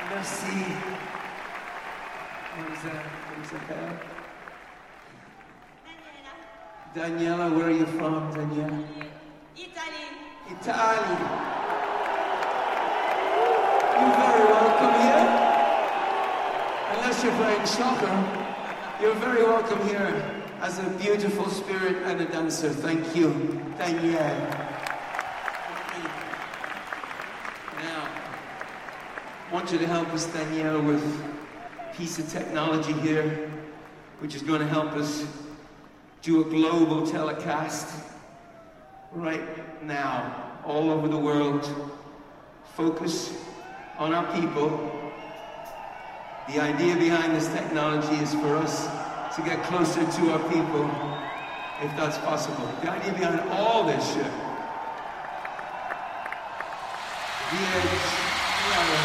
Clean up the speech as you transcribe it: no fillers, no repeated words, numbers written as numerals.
Merci. What is that? Daniela, where are you from, Daniela? Italy. Italy. You're very welcome here. Unless you're playing soccer, you're very welcome here as a beautiful spirit and a dancer. Thank you, Danielle. Now, I want you to help us, Danielle, with a piece of technology here, which is going to help us do a global telecast right now, all over the world. Focus on our people. The idea behind this technology is for us to get closer to our people, if that's possible. The idea behind all this shit.